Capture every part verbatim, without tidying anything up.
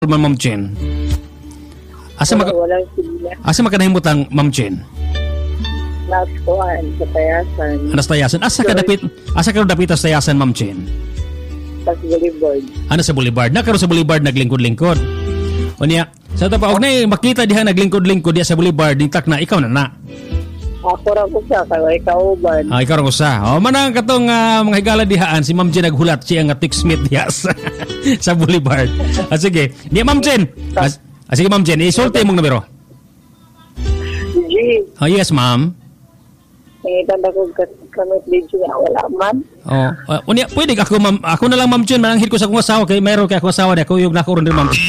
Ma'am Jen. Asa maka Walang sila. Asa makanahimutang Ma'am Jen? Last kuhan sa tayasan. Anas tayasan. Asa ka dapit? Asa ka dapit sa tayasan Ma'am Jen? Sa Boulevard. Ano sa Boulevard? Na karon sa Boulevard naglingkod-lingkod. O niya, sa tapa og nay makita diha naglingkod-lingkod diha sa Boulevard, dingtak na ikaw na na. Ako ra ko siya kay kauban. Ah, ikaw ra usa. O manang katong uh, mga higala dihaan si Ma'am Jen naghulat siya nga Ticksmith diha sa, sa Boulevard. Ah, sige. Di Ma'am Jen. Ah, ah, sige Ma'am Jen, isulti mong numero. G. Oh, yes, ma'am. Nangitan ako kamit video nga wala man. Oh, uh, unya pwede ako ma'am, ako na lang Ma'am Jen, mananghid ko sa akong asawa kay mayroon kay akong asawa di ako yung nako ron din Ma'am.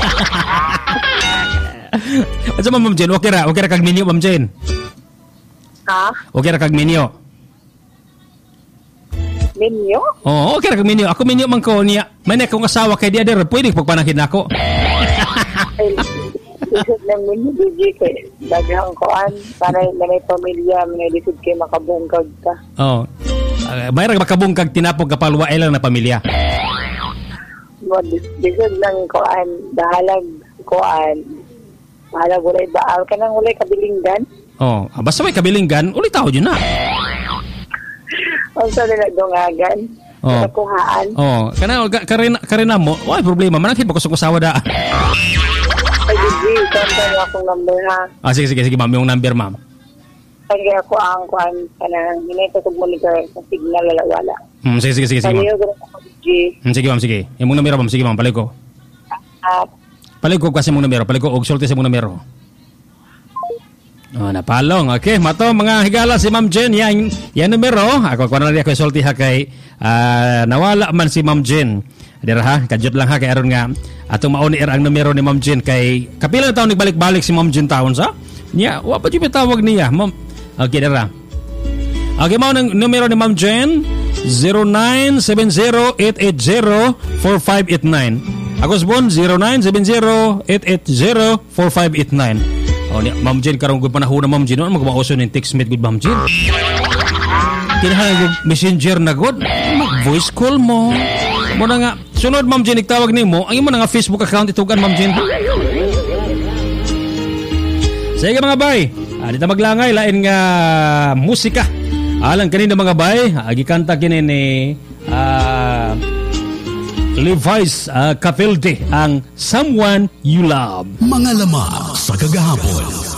Asa Ma'am Jen, okay ra, okay ra kag minyo Ma'am Jen. Ha? Okay ra kag minyo. Minyo? Oh, okay ra kag minyo. Ako minyo man ko niya. May na akong asawa kay di ader, pwede pagpanangkid nako. Ay, isip ng minyo, D J, kay daghang kuhan. Para may pamilya, may lisod kayo makabungkag ka. Oh. Uh, may ra makabungkag tinapog kapalwa ay lang na pamilya. Lisod ng kuhan, dahalag kuhan. Bahala gulay baal ka nang ulay kabilinggan. Oh, basta may kabilinggan, ulit tao yun na. Ang sa nila dungagan. Oh. Nakuhaan. Oh, kana karina karina mo, wala problema, manangkid pa ko sa kusawa da. Ay, D J, kanta niyo akong number ha. Ah, sige sige sige ma'am, yung number ma'am. Kaya ako ang kuhan ka na hinay ko itong monitor sa signal wala. Hmm, sige sige sige sige ma'am. Kaya ganun ako, D J. Hmm, sige ma'am, sige. Yung mong numero ma'am, sige ma'am, palig ko. At Palig ko kasi mong numero, palig ko og sulti sa mong numero. Oh, napalong. Okay, mato mga higala si Ma'am Jen yan, yan numero. Ako ko na rin ako sulti ha kay uh, nawala man si Ma'am Jen. Adira ha, kadyot lang ha kay aron nga atong mauni ang numero ni Ma'am Jen kay kapila na taon nagbalik-balik si Ma'am Jen taon sa. Nya, wa pa jud tawag niya, Ma'am. Okay, dira. Okay, mao nang numero ni Ma'am Jen zero nine seven zero eight eight zero four five eight nine. Agos bon zero nine seven zero eight eight zero four five eight nine. Oh, ni Ma'am Jen karong gud panahon na Ma'am Jen, ano magmauso ning Ticksmith gud Ma'am Jen. Kinahalang gud messenger na gud, mag-voice call mo. Mo na nga sunod Ma'am Jen igtawag nimo, ang imo na nga Facebook account itugan Ma'am Jen. Sige mga bay, ah, dito maglangay lain nga musika. Alang kanina mga bay, agikanta kini ni ah Levi's uh, Capilde ang Someone You Love. Mga lamang sa kagahapon.